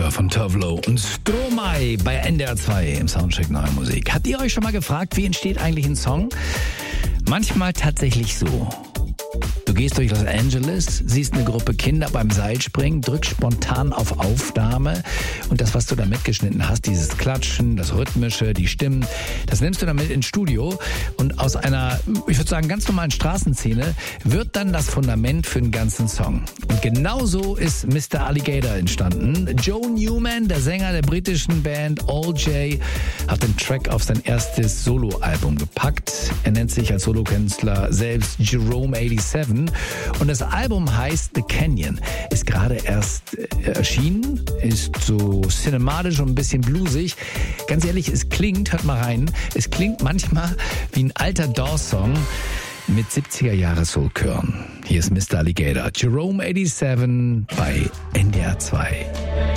früher von Tovlo und Stromae bei NDR 2 im Soundcheck Neue Musik. Habt ihr euch schon mal gefragt, wie entsteht eigentlich ein Song? Manchmal tatsächlich so. Du gehst durch Los Angeles, siehst eine Gruppe Kinder beim Seilspringen, drückst spontan auf Aufnahme und das, was du da mitgeschnitten hast, dieses Klatschen, das Rhythmische, die Stimmen, das nimmst du dann mit ins Studio und aus einer, ich würde sagen, ganz normalen Straßenszene wird dann das Fundament für einen ganzen Song. Und genauso ist Mr. Alligator entstanden. Joe Newman, der Sänger der britischen Band All J, hat den Track auf sein erstes Soloalbum gepackt. Er nennt sich als Solokünstler selbst Jerome 87. Und das Album heißt The Canyon, ist gerade erst erschienen, ist so cinematisch und ein bisschen bluesig. Ganz ehrlich, es klingt, hört mal rein, es klingt manchmal wie ein alter Dawes-Song mit 70er-Jahre-Soul-Chören. Hier ist Mr. Alligator, Jerome 87 bei NDR 2.